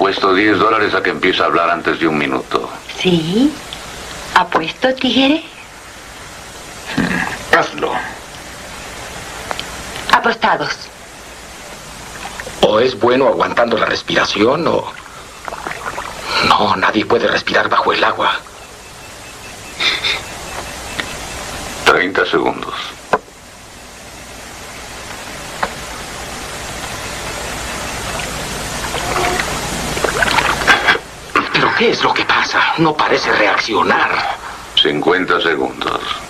Apuesto $10 a que empiece a hablar antes de 1 minuto. ¿Sí? ¿Apuesto, tigre? Hazlo. Apostados. O es bueno aguantando la respiración o... No, nadie puede respirar bajo el agua. 30 segundos. ¿Pero qué es lo que pasa? No parece reaccionar. 50 segundos.